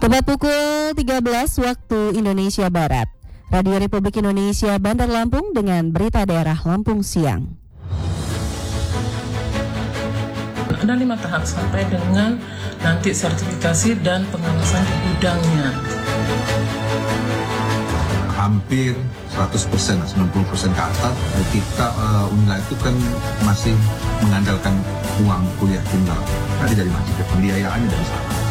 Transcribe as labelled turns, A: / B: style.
A: Tepat pukul 13 waktu Indonesia Barat. Radio Republik Indonesia Bandar Lampung dengan berita daerah Lampung siang.
B: Ada 5 tahap sampai dengan nanti sertifikasi dan pengawasan di gudangnya.
C: Hampir 100%, 90% ke atas. Kita Unila itu kan masih mengandalkan uang kuliah tunggal. Tadi dari masjid, pembiayaannya dari sana.